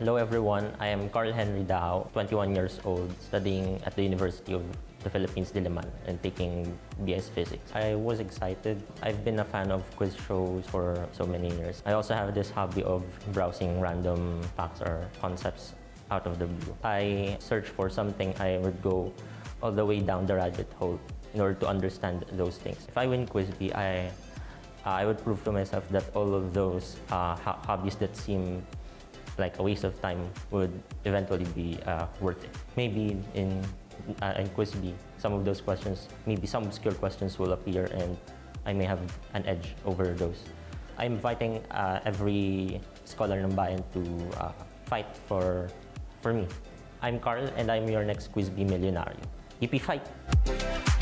Hello everyone, I am Carl Henry Dao, 21 years old, studying at the University of the Philippines, Diliman, and taking BS Physics. I was excited. I've been a fan of quiz shows for so many years. I also have this hobby of browsing random facts or concepts out of the blue. I search for something, I would go all the way down the rabbit hole in order to understand those things. If I win Quiz B, I would prove to myself that all of those hobbies that seem like a waste of time would eventually be worth it. Maybe in Quiz B, some of those questions, maybe some obscure questions will appear and I may have an edge over those. I'm inviting every scholar ng bayan to fight for me. I'm Carl and I'm your next Quiz B millionaire. Yippee fight!